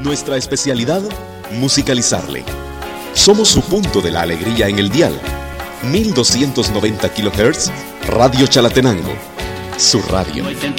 Nuestra especialidad, musicalizarle. Somos su punto de la alegría en el dial. 1290 kHz, Radio Chalatenango. Su radio.